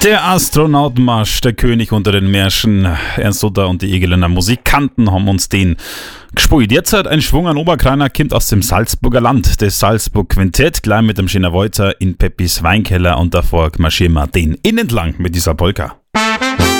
Der Astronautenmarsch, der König unter den Märschen. Ernst Sutter und die Egeländer Musikanten haben uns den gespielt. Jetzt hat ein Schwung an Oberkreiner kommt aus dem Salzburger Land. Das Salzburg Quintett, gleich mit dem Schöner Wolter in Peppis Weinkeller und davor marschieren wir den innen entlang mit dieser Polka.